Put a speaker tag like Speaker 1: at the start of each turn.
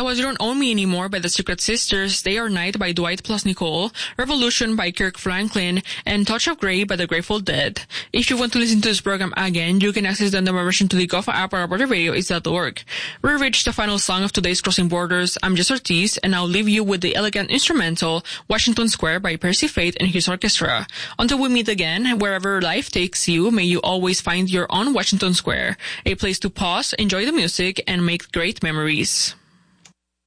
Speaker 1: That was You Don't Own Me Anymore by the Secret Sisters, Day or Night by Dwight plus Nicole, Revolution by Kirk Franklin, and Touch of Grey by the Grateful Dead. If you want to listen to this program again, you can access the number version to the GOFA app or RadioIs.org. We reached the final song of today's Crossing Borders. I'm Jess Ortiz, and I'll leave you with the elegant instrumental Washington Square by Percy Faith and his orchestra. Until we meet again, wherever life takes you, may you always find your own Washington Square, a place to pause, enjoy the music, and make great memories.